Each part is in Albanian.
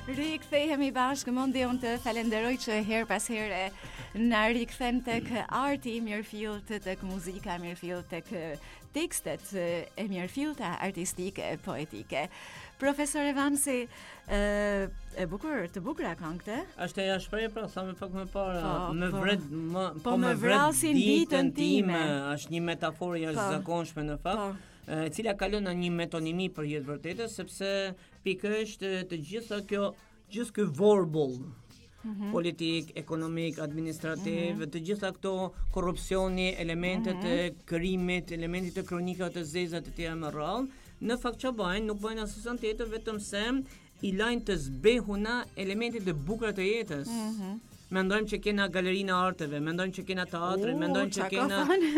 Rikthehemi bashkë, mundi unë të falenderoj që her pas here na rikthen tek arti, mirëfill tek muzika, mirëfill tek tekstet e mirëfillta artistike, poetike. Profesor Evansi, e bukur, të bukura kanë këtë? Është e shpreh pra, sa më pak më para, më vrasin ditën time. Është një metaforë jashtëzakonshme në fakt. E cila kalon në një metonimi për jetë vërtetë, sepse pikërisht të gjitha gjithë ky vorbull politik, ekonomik, administrativ, të gjitha këto korrupsioni, elementet e krimit, elementet e kronikave të zeza të tjera më radh, në fakt çfarë bëjnë, nuk bëjnë asnjë tjetër vetëm se i lajnë të zbehuna elementet e bukura të jetës. Mendojmë që kena galerinë e arteve, mendojmë që kena teatrin, mendojmë që kena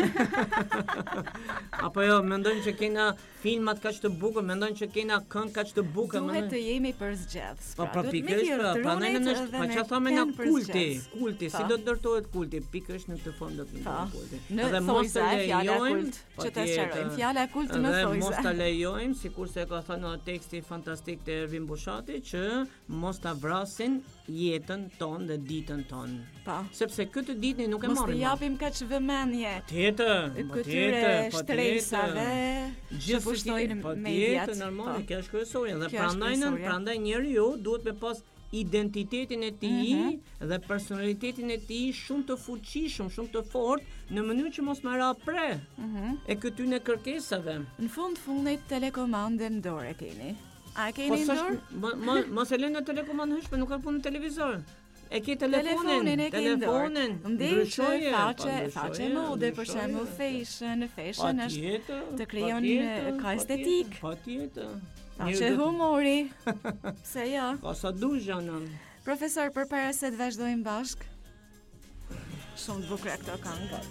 apo jo, mendojmë që kena filmat kaq të bukur, mendojmë që kena këngë kaq të bukura. Duhet të jemi përzgjedhës. Po pikërisht, prandaj çfarë thamë na kulti, si do të ndërtohet kulti, pikërisht në këtë formë do të ndërtohet kulti. Dhe mos ta lejojmë që të sqarojmë fjala kult në thojza. Mos ta lejojmë, sikurse ka thënë në teksti fantastik të Ervin Bushati, që mos ta vrasin jetën tonë dhe ditën tonë. Sepse këtë ditë nuk e marrim. Mos t'i japim kaq vëmendje. Këtyre shtresave që pushtojnë mediat. Normale, kjo është kryesore dhe prandaj njeriu duhet me pas identitetin e tij dhe personalitetin e tij shumë të fuqishëm, shumë të fortë, në mënyrë që mos marrë pre e këtyre kërkesave. Në fundit telekomandën dorë keni. A keni dorë? Mos e lënë në telekomandë hysh, nuk ka punë në televizor. E ke telefonin, ndryshoje faqe mode, për shembull fashion është të krijon ka estetik. Patjetër. Faqe humori. Pse jo? Ka sa dush janë. Profesor, përpara se të vazhdojmë bashk. Shumë të bukura këto këngë.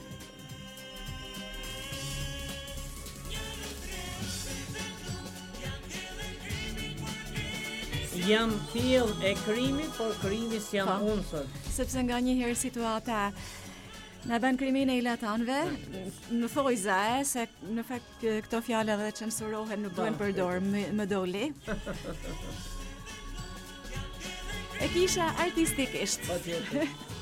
Jam fill e krimit, por krimi s'jam unë sot. Sepse nga një herë situata na bën krimin e ilatanëve, në thojza se në fakt këto fjalë edhe censurohen, nuk duhen përdor, më doli. E kisha artistikisht. Patjetër.